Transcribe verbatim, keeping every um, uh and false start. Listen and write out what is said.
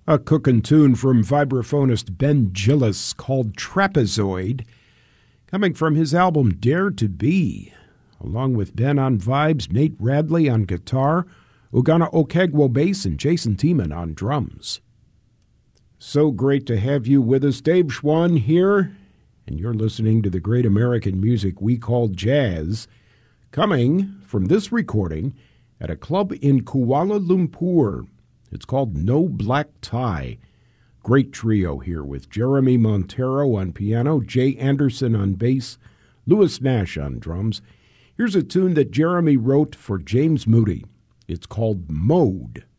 A cookin' tune from vibraphonist Ben Gillis called Trapezoid, coming from his album Dare to Be. Along with Ben on vibes, Nate Radley on guitar, Ugana Okegwo bass, and Jason Tiemann on drums. So great to have you with us. Dave Schwann here, and you're listening to the great American music we call jazz, coming from this recording at a club in Kuala Lumpur. It's called No Black Tie. Great trio here with Jeremy Montero on piano, Jay Anderson on bass, Louis Nash on drums. Here's a tune that Jeremy wrote for James Moody. It's called Mode.